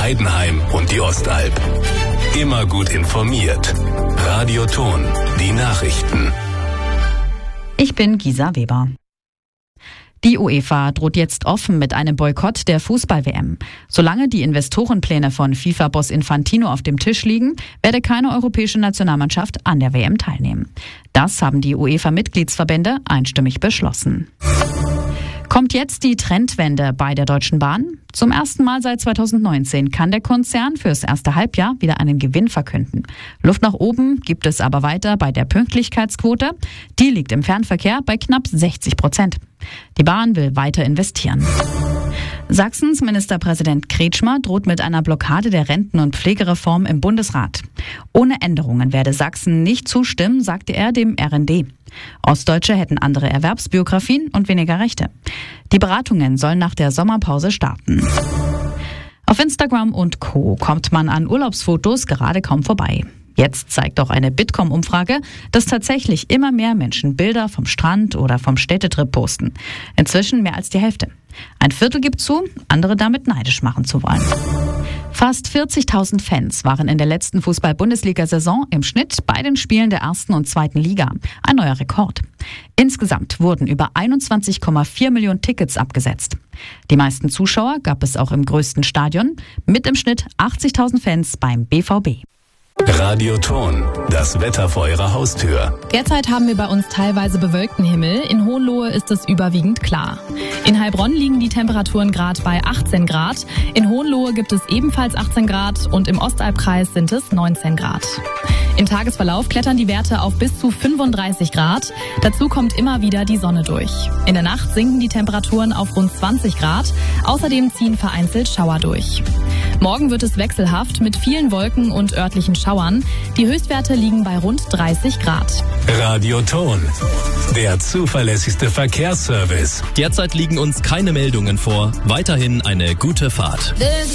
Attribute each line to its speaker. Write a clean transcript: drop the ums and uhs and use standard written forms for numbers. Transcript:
Speaker 1: Heidenheim und die Ostalb. Immer gut informiert. Radio Ton, die Nachrichten.
Speaker 2: Ich bin Gisa Weber. Die UEFA droht jetzt offen mit einem Boykott der Fußball-WM. Solange die Investorenpläne von FIFA-Boss Infantino auf dem Tisch liegen, werde keine europäische Nationalmannschaft an der WM teilnehmen. Das haben die UEFA-Mitgliedsverbände einstimmig beschlossen. Kommt jetzt die Trendwende bei der Deutschen Bahn? Zum ersten Mal seit 2019 kann der Konzern fürs erste Halbjahr wieder einen Gewinn verkünden. Luft nach oben gibt es aber weiter bei der Pünktlichkeitsquote. Die liegt im Fernverkehr bei knapp 60%. Die Bahn will weiter investieren. Sachsens Ministerpräsident Kretschmer droht mit einer Blockade der Renten- und Pflegereform im Bundesrat. Ohne Änderungen werde Sachsen nicht zustimmen, sagte er dem RND. Ostdeutsche hätten andere Erwerbsbiografien und weniger Rechte. Die Beratungen sollen nach der Sommerpause starten. Auf Instagram und Co. kommt man an Urlaubsfotos gerade kaum vorbei. Jetzt zeigt auch eine Bitkom-Umfrage, dass tatsächlich immer mehr Menschen Bilder vom Strand oder vom Städtetrip posten. Inzwischen mehr als die Hälfte. Ein Viertel gibt zu, andere damit neidisch machen zu wollen. Fast 40.000 Fans waren in der letzten Fußball-Bundesliga-Saison im Schnitt bei den Spielen der 1. und 2. Liga. Ein neuer Rekord. Insgesamt wurden über 21,4 Millionen Tickets abgesetzt. Die meisten Zuschauer gab es auch im größten Stadion, mit im Schnitt 80.000 Fans beim BVB.
Speaker 1: Radio Ton, das Wetter vor Ihrer Haustür.
Speaker 3: Derzeit haben wir bei uns teilweise bewölkten Himmel. In Hohenlohe ist es überwiegend klar. In Heilbronn liegen die Temperaturen gerade bei 18 Grad. In Hohenlohe gibt es ebenfalls 18 Grad und im Ostalbkreis sind es 19 Grad. Im Tagesverlauf klettern die Werte auf bis zu 35 Grad. Dazu kommt immer wieder die Sonne durch. In der Nacht sinken die Temperaturen auf rund 20 Grad. Außerdem ziehen vereinzelt Schauer durch. Morgen wird es wechselhaft mit vielen Wolken und örtlichen Schauern. Die Höchstwerte liegen bei rund 30 Grad.
Speaker 1: Radio Ton, der zuverlässigste Verkehrsservice.
Speaker 4: Derzeit liegen uns keine Meldungen vor. Weiterhin eine gute Fahrt.